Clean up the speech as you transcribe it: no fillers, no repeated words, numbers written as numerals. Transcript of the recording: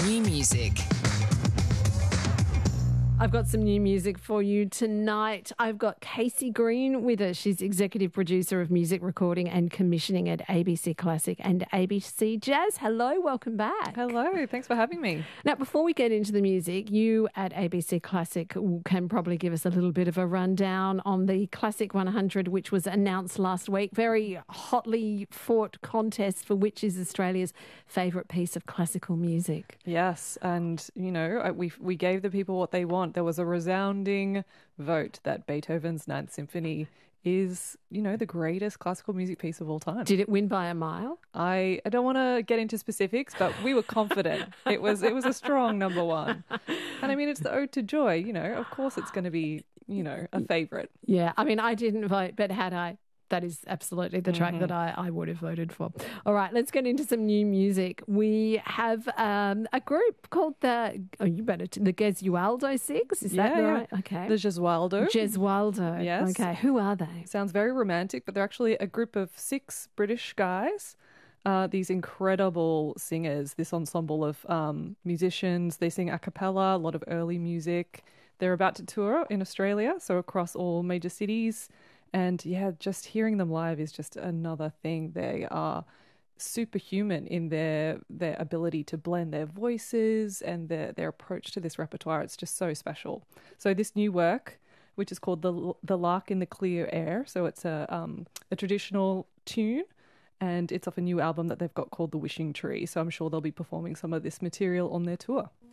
New music. I've got some new music for you tonight. I've got Casey Green with us. She's executive producer of music recording and commissioning at ABC Classic and ABC Jazz. Hello, welcome back. Hello, thanks for having me. Now, before we get into the music, you at ABC Classic can probably give us a little bit of a rundown on the Classic 100, which was announced last week. Very hotly fought contest for which is Australia's favourite piece of classical music. Yes, and, you know, we gave the people what they want. There was a resounding vote that Beethoven's Ninth Symphony is, you know, the greatest classical music piece of all time. Did it win by a mile? I don't want to get into specifics, but we were confident. It was a strong number one. And I mean, it's the Ode to Joy, you know, of course it's going to be, you know, a favourite. Yeah, I mean, I didn't vote, but had I, that is absolutely the track that I would have voted for. All right, let's get into some new music. We have a group called the Gesualdo Six. Is that right? Okay. The Gesualdo. Gesualdo. Yes. Okay, who are they? Sounds very romantic, but they're actually a group of 6 British guys. These incredible singers, this ensemble of musicians. They sing a cappella, a lot of early music. They're about to tour in Australia, so across all major cities. And yeah, just hearing them live is just another thing. They are superhuman in their ability to blend their voices and their approach to this repertoire. It's just so special. So this new work, which is called The Lark in the Clear Air, so it's a traditional tune, and it's off a new album that they've got called The Wishing Tree. So I'm sure they'll be performing some of this material on their tour.